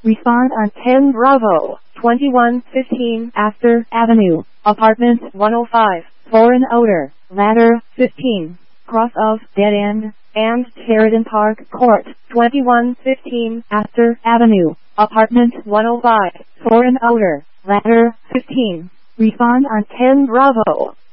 Respond on 10 Bravo, 2115 Astor Avenue, Apartment 105, Foreign Odor, Ladder 15, cross of Dead End, and Sheridan Park Court, 2115 Astor Avenue, Apartment 105, Foreign Odor, Ladder 15. Respond on 10 Bravo.